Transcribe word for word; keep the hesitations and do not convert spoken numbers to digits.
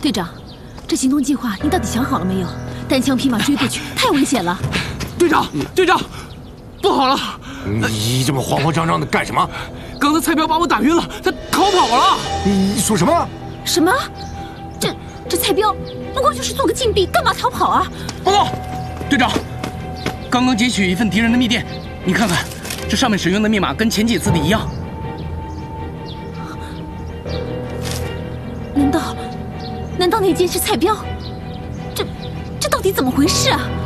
队长，这行动计划您到底想好了没有？单枪匹马追过去太危险了。 队长，队长，不好了！ 你这么慌慌张张的干什么？ 刚才蔡彪把我打晕了，他逃跑了。 你说什么？ 什么？这这蔡彪不过就是做个禁闭，干嘛逃跑啊？ 报告，队长，刚刚截取一份敌人的密电，你看看，这上面使用的密码跟前几次的一样。 难道难道那件是蔡彪？这这到底怎么回事啊？